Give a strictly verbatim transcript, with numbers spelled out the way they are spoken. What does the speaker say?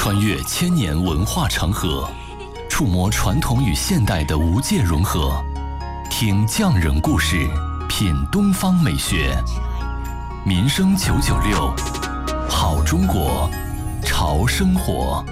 穿越千年文化长河，触摸传统与现代的无界融合。听匠人故事，品东方美学。民生九九六，好中国，潮生活。